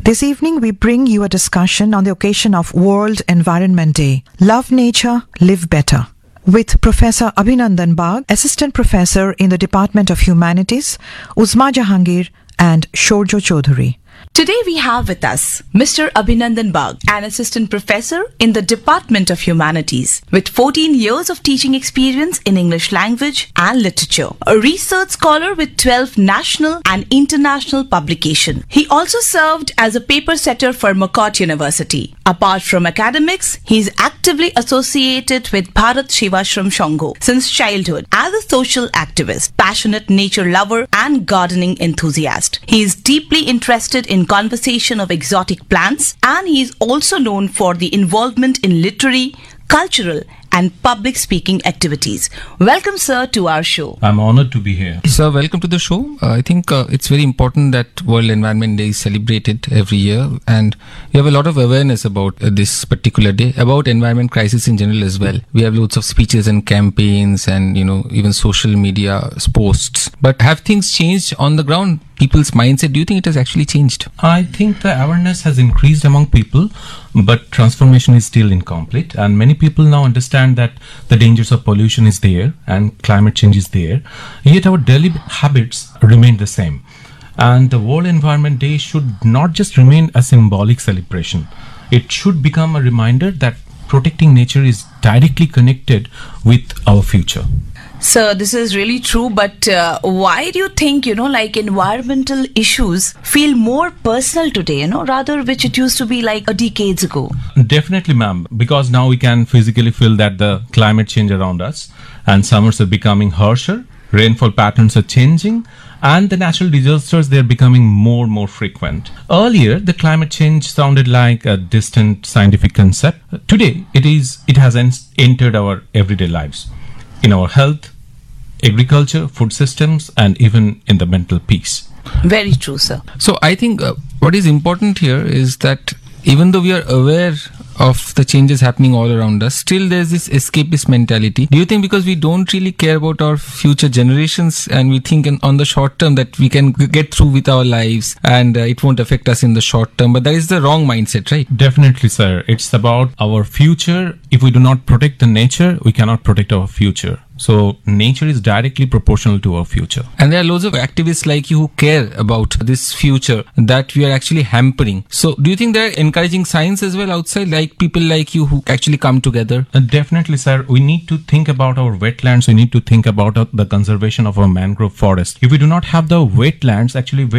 This evening, we bring you a discussion on the occasion of World Environment Day. Love nature, live better. With Professor Abhinandan Bagh, Assistant Professor in the Department of Humanities, Uzma Jahangir and Shorjo Chaudhary. Today we have with us Mr. Abhinandan Bagh, an assistant professor in the Department of Humanities with 14 years of teaching experience in English language and literature. A research scholar with 12 national and international publications. He also served as a paper setter for McCourt University. Apart from academics, he is actively associated with Bharat Sevashram Sangho since childhood as a social activist, passionate nature lover and gardening enthusiast. He is deeply interested in conversation of exotic plants, and he is also known for the involvement in literary, cultural and public speaking activities. Welcome, sir, to our show. I'm honored to be here. Sir, welcome to the show. I think it's very important that World Environment Day is celebrated every year, and we have a lot of awareness about this particular day, about environment crisis in general as well. We have loads of speeches and campaigns and, even social media posts. But have things changed on the ground? People's mindset, do you think it has actually changed? I think the awareness has increased among people, but transformation is still incomplete, and many people now understand that the dangers of pollution is there and climate change is there, yet our daily habits remain the same. And the World Environment Day should not just remain a symbolic celebration. It should become a reminder that protecting nature is directly connected with our future. Sir, this is really true, but why do you think, environmental issues feel more personal today, rather which it used to be like a decades ago? Definitely, ma'am, because now we can physically feel that the climate change around us and summers are becoming harsher, rainfall patterns are changing, and the natural disasters, they're becoming more frequent. Earlier, the climate change sounded like a distant scientific concept. Today, it has entered our everyday lives. In our health, agriculture, food systems, and even in the mental peace. Very true, sir. So I think what is important here is that even though we are aware of the changes happening all around us, still there's this escapist mentality. Do you think because we don't really care about our future generations and we think on the short term that we can get through with our lives and it won't affect us in the short term? But that is the wrong mindset, right? Definitely, sir. It's about our future. If we do not protect the nature, we cannot protect our future. So nature is directly proportional to our future. And there are loads of activists like you who care about this future that we are actually hampering. So do you think they are encouraging science as well outside, like people like you who actually come together? Definitely, sir. We need to think about our wetlands. We need to think about the conservation of our mangrove forest. If we do not have the wetlands,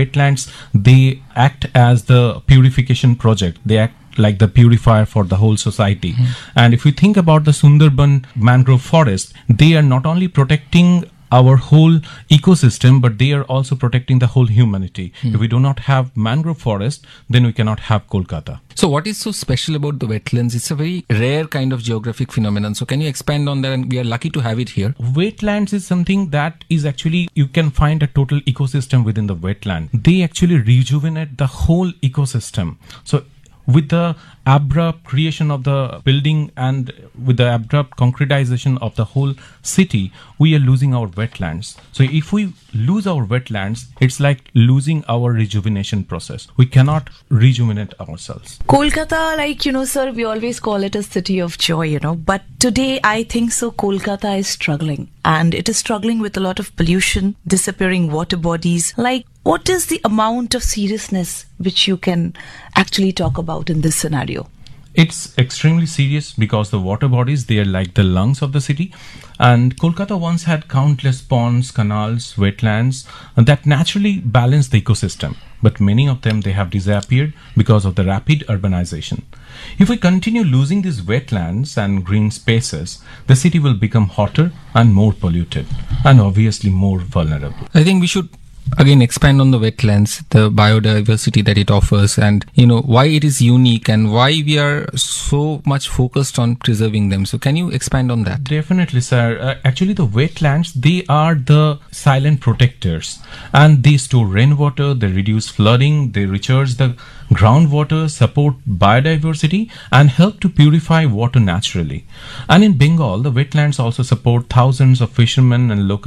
they act as the purification project. They act like the purifier for the whole society. And if we think about the Sundarban mangrove forest, they are not only protecting our whole ecosystem, but they are also protecting the whole humanity. If we do not have mangrove forest, then we cannot have Kolkata. So what is so special about the wetlands? It's a very rare kind of geographic phenomenon. So can you expand on that? And we are lucky to have it here. Wetlands is something that is actually, you can find a total ecosystem within the wetland. They actually rejuvenate the whole ecosystem. So with the abrupt creation of the building and with the abrupt concretization of the whole city, we are losing our wetlands. So if we lose our wetlands, it's like losing our rejuvenation process. We cannot rejuvenate ourselves. Kolkata, sir, we always call it a city of joy, but today I think so Kolkata is struggling, and it is struggling with a lot of pollution, disappearing water bodies. What is the amount of seriousness which you can actually talk about in this scenario? It's extremely serious because the water bodies, they are like the lungs of the city. And Kolkata once had countless ponds, canals, wetlands that naturally balance the ecosystem. But many of them, they have disappeared because of the rapid urbanization. If we continue losing these wetlands and green spaces, the city will become hotter and more polluted and obviously more vulnerable. I think we should again expand on the wetlands, the biodiversity that it offers, and why it is unique and why we are so much focused on preserving them. So can you expand on that? Definitely, sir. Actually, the wetlands, they are the silent protectors, and they store rainwater, they reduce flooding, they recharge the groundwater, support biodiversity, and help to purify water naturally. And in Bengal, the wetlands also support thousands of fishermen and local